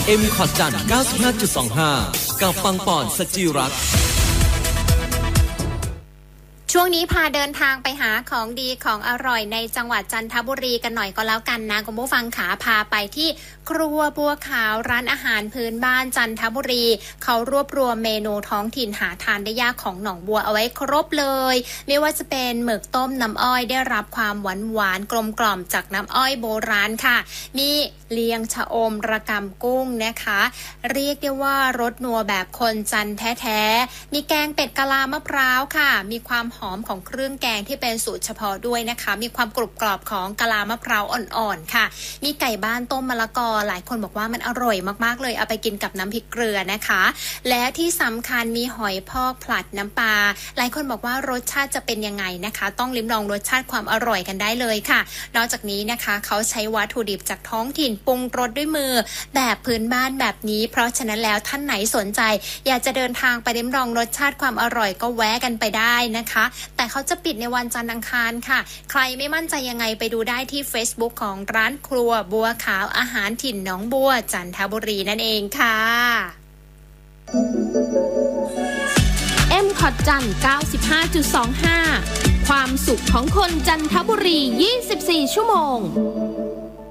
ขอดจันทร์ 95.25 กับปังปอนสจิรัตน์ช่วงนี้พาเดินทางไปหาของดีของอร่อยในจังหวัดจันทบุรีกันหน่อยก็แล้วกันนะคุณผู้ฟังขาพาไปที่ครัวบัวขาวร้านอาหารพื้นบ้านจันทบุรีเขารวบรวมเมนูท้องถิ่นหาทานได้ยากของหนองบัวเอาไว้ครบเลยไม่ว่าจะเป็นหมึกต้มน้ำอ้อยได้รับความหวานกลมกล่อมจากน้ำอ้อยโบราณค่ะมีเลียงชะอมระกำกุ้งนะคะเรียกได้ว่ารสนัวแบบคนจันแท้ๆมีแกงเป็ดกะลามะพร้าวค่ะมีความหอมของเครื่องแกงที่เป็นสูตรเฉพาะด้วยนะคะมีความกรุบกรอบของกะลามะพร้าวอ่อนๆค่ะมีไก่บ้านต้มมะละกอหลายคนบอกว่ามันอร่อยมากๆเลยเอาไปกินกับน้ำพริกเกลือนะคะและที่สำคัญมีหอยพอกผลัดน้ำปลาหลายคนบอกว่ารสชาติจะเป็นยังไงนะคะต้องลิ้มลองรสชาติความอร่อยกันได้เลยค่ะนอกจากนี้นะคะเขาใช้วัตถุดิบจากท้องถิ่นปรุงรสด้วยมือแบบพื้นบ้านแบบนี้เพราะฉะนั้นแล้วท่านไหนสนใจอยากจะเดินทางไปลิ้มลองรสชาติความอร่อยก็แวะกันไปได้นะคะแต่เขาจะปิดในวันจันทร์อังคารค่ะใครไม่มั่นใจยังไงไปดูได้ที่ Facebook ของร้านครัวบัวขาวอาหารถิ่นหนองบัวจันทบุรีนั่นเองค่ะขอดจันทร์ 95.25 ความสุขของคนจันทบุรี 24 ชั่วโมง